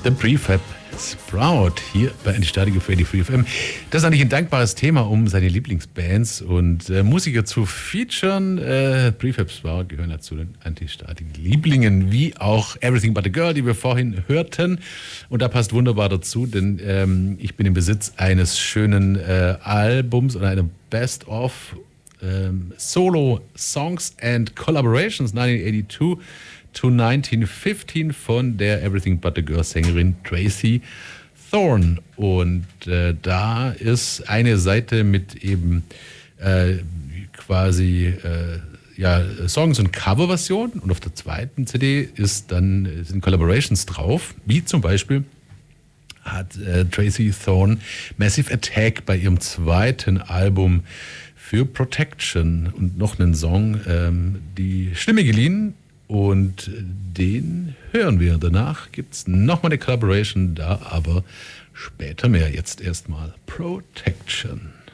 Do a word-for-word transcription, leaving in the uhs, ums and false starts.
The Prefab Sprout hier bei Antistatik auf eighty-three F M. Das ist eigentlich ein dankbares Thema, um seine Lieblingsbands und äh, Musiker zu featuren. Äh, Prefab Sprout gehören dazu den Antistatik-Lieblingen, wie auch Everything But a Girl, die wir vorhin hörten. Und da passt wunderbar dazu, denn ähm, ich bin im Besitz eines schönen äh, Albums oder einer Best-of ähm, Solo Songs and Collaborations nineteen eighty-two to nineteen fifteen von der Everything But a Girl Sängerin Tracy Thorn. Und äh, da ist eine Seite mit eben äh, quasi äh, ja, Songs und Coverversionen, und auf der zweiten C D ist dann, sind Collaborations drauf, wie zum Beispiel hat äh, Tracy Thorn Massive Attack bei ihrem zweiten Album für Protection und noch einen Song ähm, die Stimme geliehen. Und den hören wir. Danach gibt es nochmal eine Collaboration, da aber später mehr. Jetzt erstmal Protection.